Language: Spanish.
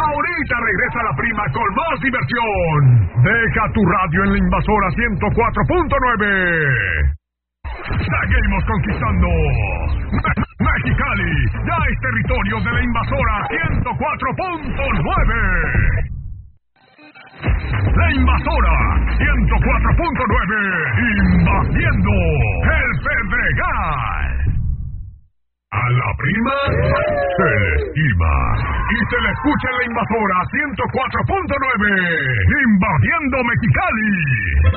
Ahorita regresa la prima con más diversión. Deja tu radio en la Invasora 104.9. Seguimos conquistando. Mexicali ya es territorio de la Invasora 104.9. La Invasora 104.9, invadiendo el Pedregal. A la prima se le estima y se le escucha en la Invasora 104.9, invadiendo Mexicali.